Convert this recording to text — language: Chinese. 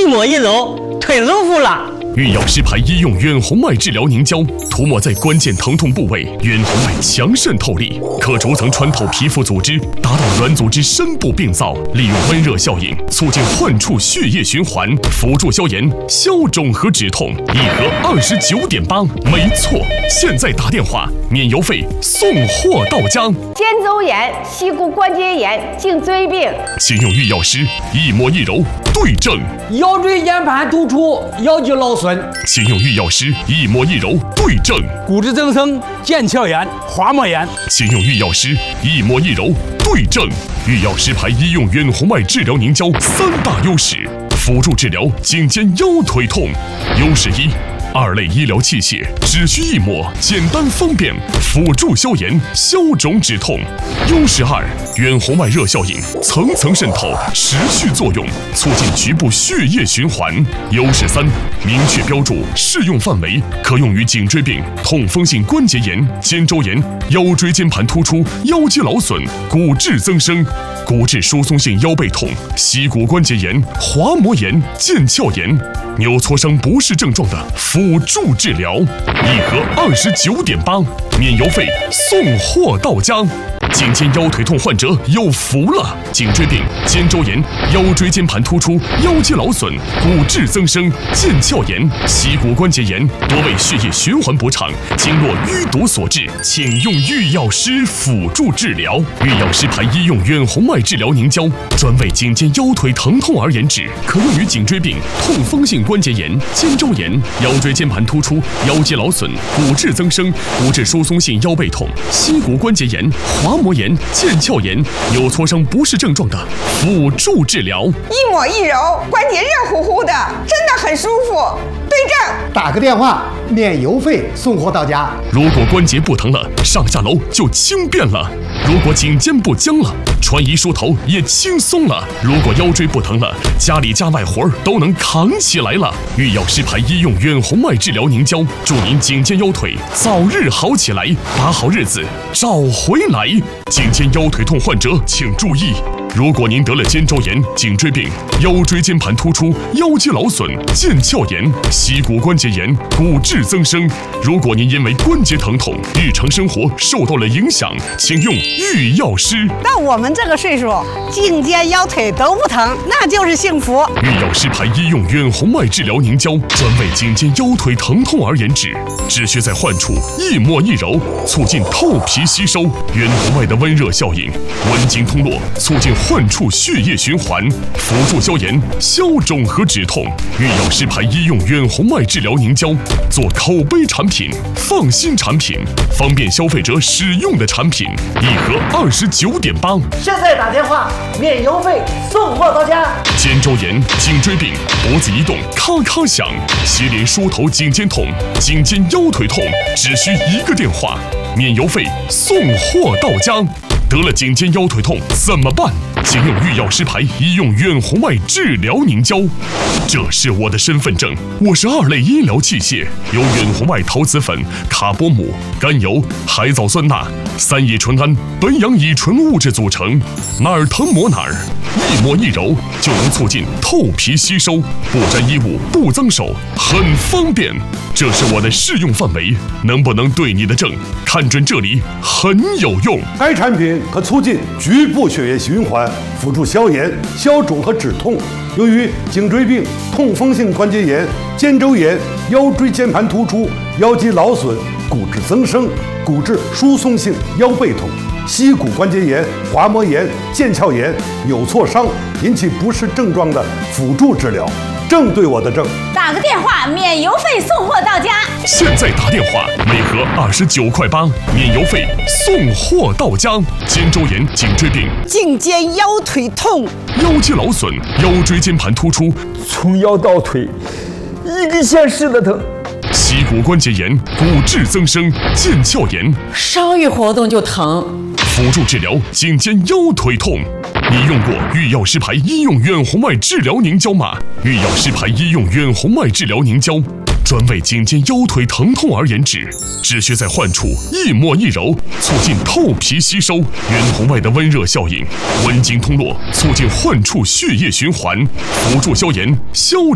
抹一揉，腿舒服了。 御药师牌医用远红外治疗凝胶，涂抹在关键疼痛部位，远红外强渗透力，可逐层穿透皮肤组织，达到软组织深部病灶，利用温热效应促进患处血液循环，辅助消炎、消肿和止痛。一盒29.8，没错，现在打电话免邮费，送货到家。 肩周炎、膝骨关节炎、颈椎病， 请用御药师一抹一揉对症。 腰椎间盘突出、腰肌劳损， 请用御药师一抹一揉对症。 骨质增生、腱鞘炎、滑膜炎， 请用御药师一抹一揉对症。御药师牌医用远红外治疗凝胶3大优势，辅助治疗颈肩腰腿痛。优势1。2类医疗器械只需一抹，简单方便，辅助消炎、消肿止痛。优势2，远红外热效应层层渗透，持续作用，促进局部血液循环。优势3，明确标注适用范围，可用于颈椎病、痛风性关节炎、肩周炎、腰椎间盘突出、腰肌劳损、骨质增生、骨质疏松性腰背痛、膝骨关节炎、滑膜炎、腱鞘炎、扭挫伤不适症状的辅助治疗。一盒29.8，免邮费，送货到家。颈肩腰腿痛患者有福了！颈椎病、肩周炎、腰椎间盘突出、腰肌劳损、骨质增生、腱鞘炎、膝骨关节炎多为血液循环不畅、经络淤堵所致，请用御药师辅助治疗。御药师牌医用远红外治疗凝胶，专为颈肩腰腿疼痛而研制，可用于颈椎病、痛风性关节炎、肩周炎、腰椎间盘突出、腰肌劳损、骨质增生、骨质疏松性腰背痛、膝骨关节炎、滑膜炎、腱鞘炎、扭挫伤不适症状的辅助治疗。 一抹一揉，关节热乎乎的，真的很舒服。对症， 打个电话，免邮费，送货到家。 如果关节不疼了，上下楼就轻便了；如果颈肩不僵了，穿衣梳头也轻松了；如果腰椎不疼了，家里家外活都能扛起来了。御药师牌医用远红外治疗凝胶，祝您颈肩腰腿早日好起来，把好日子找回来。颈肩腰腿痛患者请注意，如果您得了肩周炎、颈椎病、腰椎间盘突出、腰肌劳损、腱鞘炎、膝骨关节炎、骨质增生，如果您因为关节疼痛，日常生活受到了影响，请用御药师。 到我们这个岁数，颈肩腰腿都不疼，那就是幸福。 御药师牌医用远红外治疗凝胶，专为颈肩腰腿疼痛而研制，只需在患处一抹一揉，促进透皮吸收。远红外的温热效应，温经通络，促进患处血液循环，辅助消炎、消肿和止痛。御药师牌医用远红外治疗凝胶，做口碑产品、放心产品、方便消费者使用的产品。一盒29.8， 现在打电话，免邮费，送货到家。 肩周炎、颈椎病、脖子一动咔咔响，接连梳头颈肩痛、颈肩腰腿痛，只需一个电话，免邮费，送货到家。得了颈肩腰腿痛怎么办？请用御药师牌医用远红外治疗凝胶，这是我的身份证，我是2类医疗器械，由远红外陶瓷粉、卡波姆、甘油、海藻酸钠、3乙醇胺、苯氧乙醇物质组成，哪儿疼抹哪儿，一抹一揉就能促进透皮吸收，不沾衣物，不脏手，很方便。这是我的适用范围，能不能对你的症？看准这里很有用。 该产品可促进局部血液循环，辅助消炎、消肿和止痛，用于颈椎病、痛风性关节炎、肩周炎、腰椎间盘突出、腰肌劳损、骨质增生、骨质疏松性腰背痛、膝骨关节炎、滑膜炎、腱鞘炎、扭挫伤引起不适症状的辅助治疗。正对我的症， 打个电话，免邮费，送货到家。 现在打电话，每盒29.8块，免邮费，送货到家。肩周炎、颈椎病、 颈肩腰腿痛、 腰肌劳损、腰椎间盘突出， 从腰到腿，一根线似的疼。 膝骨关节炎、骨质增生、腱鞘炎， 稍一活动就疼。 辅助治疗颈肩腰腿痛。你用过御药师牌医用远红外治疗凝胶吗？御药师牌医用远红外治疗凝胶，专为颈肩腰腿疼痛而研制，只需在患处一抹一揉，促进透皮吸收。远红外的温热效应，温经通络，促进患处血液循环，辅助消炎、消